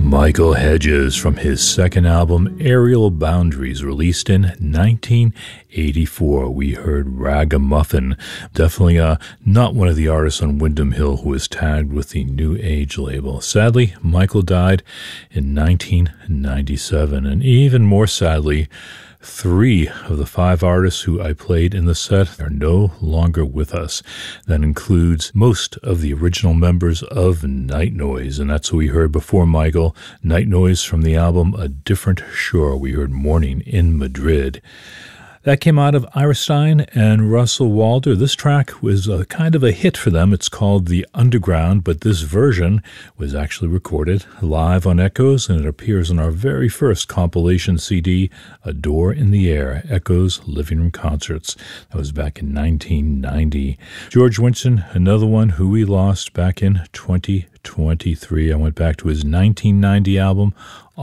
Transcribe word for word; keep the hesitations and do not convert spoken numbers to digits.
Michael Hedges from his second album, Aerial Boundaries, released in nineteen eighty-four. We heard Ragamuffin, definitely uh, not one of the artists on Windham Hill who was tagged with the New Age label. Sadly, Michael died in nineteen ninety-seven, and even more sadly, three of the five artists who I played in the set are no longer with us. That includes most of the original members of Night Noise, and that's what we heard before Michael. Night Noise from the album A Different Shore. We heard Morning in Madrid. That came out of Ira Stein and Russell Walder. This track was a kind of a hit for them. It's called The Underground, but this version was actually recorded live on Echoes, and it appears on our very first compilation C D, A Door in the Air, Echoes Living Room Concerts. That was back in nineteen ninety. George Winston, another one who we lost back in twenty twenty-three. I went back to his nineteen ninety album,